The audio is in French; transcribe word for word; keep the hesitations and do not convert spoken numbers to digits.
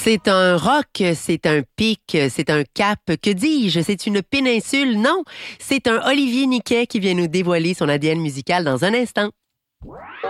C'est un roc, c'est un pic, c'est un cap. Que dis-je? C'est une péninsule? Non, c'est un Olivier Niquet qui vient nous dévoiler son A D N musical dans un instant.